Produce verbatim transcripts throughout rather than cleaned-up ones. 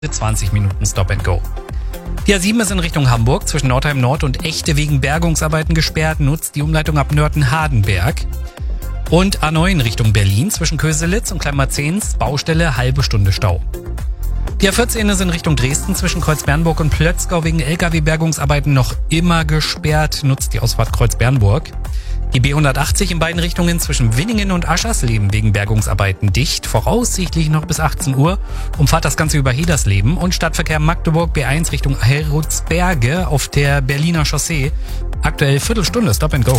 zwanzig Minuten Stop and Go. Die A sieben ist in Richtung Hamburg zwischen Nordheim Nord und Echte wegen Bergungsarbeiten gesperrt, nutzt die Umleitung ab Nörten-Hardenberg. Und A neun Richtung Berlin zwischen Köselitz und Kleinmarzens, Baustelle, halbe Stunde Stau. Die A vierzehn ist in Richtung Dresden zwischen Kreuzbernburg und Plötzgau wegen L K W-Bergungsarbeiten noch immer gesperrt, nutzt die Ausfahrt Kreuzbernburg. Die B hundertachtzig in beiden Richtungen zwischen Winningen und Aschersleben wegen Bergungsarbeiten dicht, voraussichtlich noch bis achtzehn Uhr, umfahrt das Ganze über Hedersleben und Stadtverkehr Magdeburg B eins Richtung Herutsberge auf der Berliner Chaussee. Aktuell Viertelstunde Stop and Go.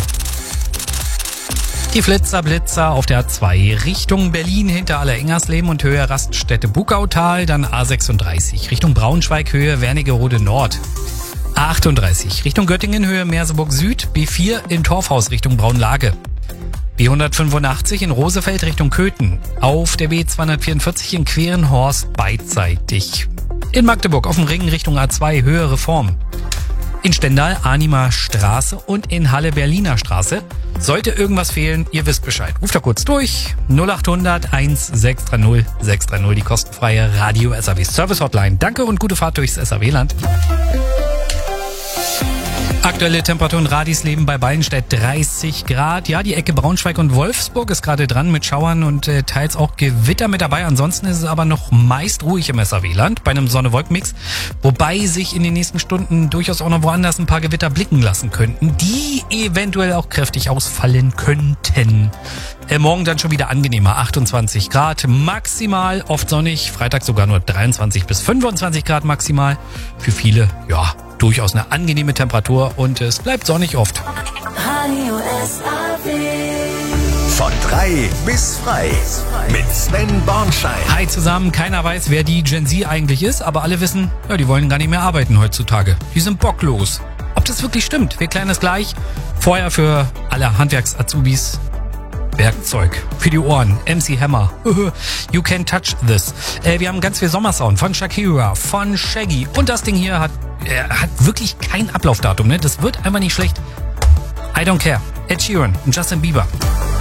Die Flitzer Blitzer auf der A zwei Richtung Berlin hinter Allerengernsleben und Höhe Raststätte Bugautal, dann A sechsunddreißig Richtung Braunschweig Höhe Wernigerode Nord. A achtunddreißig Richtung Göttingen Höhe Merseburg Süd, B vier in Torfhaus Richtung Braunlage. B hundertfünfundachtzig in Rosefeld Richtung Köthen, auf der B zweihundertvierundvierzig in Querenhorst beidseitig. In Magdeburg auf dem Ring Richtung A zwei Höhe Reform. In Stendal Arnimer Straße und in Halle Berliner Straße. Sollte irgendwas fehlen, ihr wisst Bescheid. Ruft da kurz durch. null achthundert eins sechs drei null sechs drei null, die kostenfreie Radio S A W Service Hotline. Danke und gute Fahrt durchs S A W-Land. Aktuelle Temperaturen Radisleben bei Ballenstedt dreißig Grad. Ja, die Ecke Braunschweig und Wolfsburg ist gerade dran mit Schauern und äh, teils auch Gewitter mit dabei. Ansonsten ist es aber noch meist ruhig im S A W-Land bei einem Sonne-Wolken-Mix. Wobei sich in den nächsten Stunden durchaus auch noch woanders ein paar Gewitter blicken lassen könnten, die eventuell auch kräftig ausfallen könnten. Äh, morgen dann schon wieder angenehmer, achtundzwanzig Grad maximal, oft sonnig. Freitag sogar nur dreiundzwanzig bis fünfundzwanzig Grad maximal. Für viele, ja, durchaus eine angenehme Temperatur und es bleibt sonnig oft. Radio S A W. Von drei bis frei mit Sven Bornschein. Hi zusammen, keiner weiß, wer die Gen Z eigentlich ist, aber alle wissen, ja, die wollen gar nicht mehr arbeiten heutzutage. Die sind bocklos. Ob das wirklich stimmt, wir klären es gleich. Vorher für alle Handwerks-Azubis Werkzeug für die Ohren, M C Hammer, You Can Touch This. Äh, wir haben ganz viel Sommersound von Shakira, von Shaggy und das Ding hier hat, äh, hat wirklich kein Ablaufdatum, ne? Das wird einfach nicht schlecht. I Don't Care, Ed Sheeran und Justin Bieber.